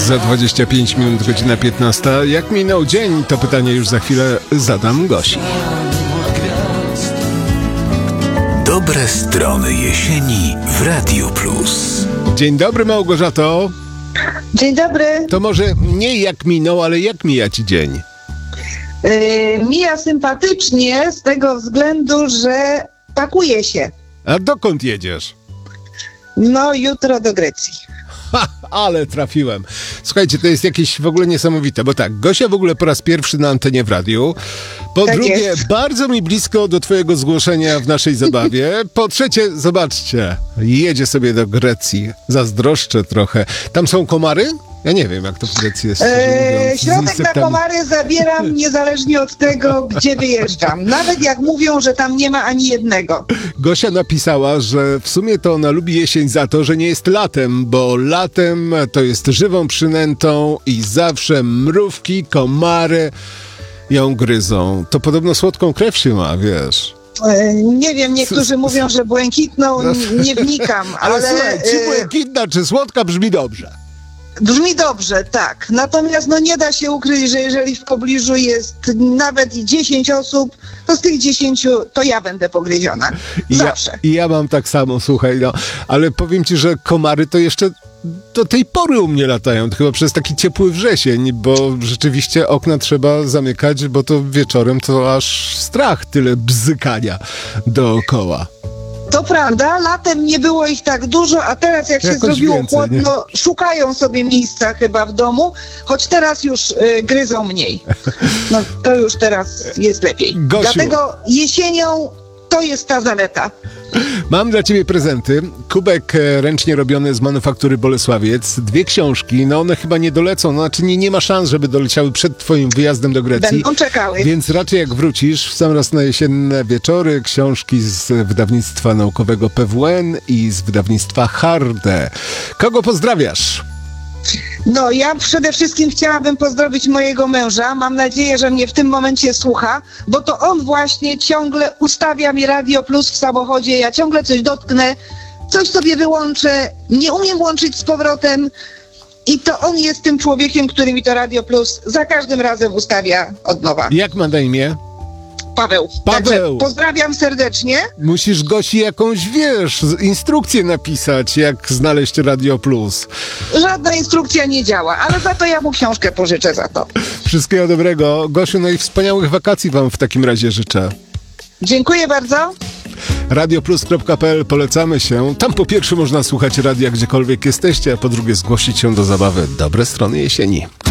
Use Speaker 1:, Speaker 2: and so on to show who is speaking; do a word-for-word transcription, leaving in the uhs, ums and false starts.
Speaker 1: Za dwadzieścia pięć minut, godzina piętnasta. Jak minął dzień? To pytanie już za chwilę zadam Gosi.
Speaker 2: Dobre strony jesieni w Radiu Plus.
Speaker 1: Dzień dobry, Małgorzato.
Speaker 3: Dzień dobry.
Speaker 1: To może nie jak minął, ale jak mija ci dzień?
Speaker 3: Yy, mija sympatycznie z tego względu, że pakuje się.
Speaker 1: A dokąd jedziesz?
Speaker 3: No, jutro do Grecji.
Speaker 1: Ha, ale trafiłem. Słuchajcie, to jest jakieś w ogóle niesamowite, bo tak, Gosia w ogóle po raz pierwszy na antenie w radiu. Po
Speaker 3: Tak
Speaker 1: drugie,
Speaker 3: jest.
Speaker 1: bardzo mi blisko do twojego zgłoszenia w naszej zabawie. Po trzecie, zobaczcie, jedzie sobie do Grecji. Zazdroszczę trochę. Tam są komary? Ja nie wiem, jak to w Grecji jest.
Speaker 3: Eee,
Speaker 1: z
Speaker 3: środek na
Speaker 1: insektami.
Speaker 3: komary zabieram niezależnie od tego, gdzie wyjeżdżam. Nawet jak mówią, że tam nie ma ani jednego.
Speaker 1: Gosia napisała, że w sumie to ona lubi jesień za to, że nie jest latem, bo latem to jest żywą przynętą i zawsze mrówki, komary ją gryzą. To podobno słodką krew się ma, wiesz.
Speaker 3: Eee, nie wiem, niektórzy mówią, że błękitną, nie wnikam,
Speaker 1: Ale,
Speaker 3: ale...
Speaker 1: słuchaj, czy
Speaker 3: eee,
Speaker 1: błękitna, czy słodka brzmi dobrze.
Speaker 3: Brzmi dobrze, tak. Natomiast no nie da się ukryć, że jeżeli w pobliżu jest nawet i dziesięć osób, to z tych dziesięciu to ja będę pogryziona.
Speaker 1: I ja,
Speaker 3: Zawsze.
Speaker 1: I ja mam tak samo, słuchaj, no. Ale powiem ci, że komary to jeszcze do tej pory u mnie latają. To chyba przez taki ciepły wrzesień, bo rzeczywiście okna trzeba zamykać, bo to wieczorem to aż strach, tyle bzykania dookoła.
Speaker 3: To prawda, latem nie było ich tak dużo, a teraz jak się
Speaker 1: Jakoś
Speaker 3: zrobiło
Speaker 1: więcej,
Speaker 3: chłodno, szukają sobie miejsca chyba w domu, choć teraz już y, gryzą mniej. No to już teraz jest lepiej.
Speaker 1: Gosiu.
Speaker 3: Dlatego jesienią to jest ta zaleta.
Speaker 1: Mam dla ciebie prezenty. Kubek e, ręcznie robiony z manufaktury Bolesławiec. Dwie książki. No one chyba nie dolecą. No, znaczy nie, nie ma szans, żeby doleciały przed twoim wyjazdem do Grecji.
Speaker 3: Będą czekały.
Speaker 1: Więc raczej jak wrócisz, w sam raz na jesienne wieczory, książki z wydawnictwa naukowego P W N i z wydawnictwa Harde. Kogo pozdrawiasz?
Speaker 3: No, ja przede wszystkim chciałabym pozdrowić mojego męża. Mam nadzieję, że mnie w tym momencie słucha, bo to on właśnie ciągle ustawia mi Radio Plus w samochodzie. Ja ciągle coś dotknę, coś sobie wyłączę, nie umiem włączyć z powrotem. I to on jest tym człowiekiem, który mi to Radio Plus za każdym razem ustawia od nowa.
Speaker 1: Jak ma na imię?
Speaker 3: Paweł.
Speaker 1: Paweł.
Speaker 3: Także pozdrawiam serdecznie.
Speaker 1: Musisz Gosi jakąś, wiesz, z- instrukcję napisać, jak znaleźć Radio Plus.
Speaker 3: Żadna instrukcja nie działa, ale za to ja mu książkę pożyczę za to.
Speaker 1: Wszystkiego dobrego. Gosiu, no i wspaniałych wakacji wam w takim razie życzę.
Speaker 3: Dziękuję bardzo.
Speaker 1: radioplus kropka p l polecamy się. Tam po pierwsze można słuchać radia gdziekolwiek jesteście, a po drugie zgłosić się do zabawy Dobre strony jesieni.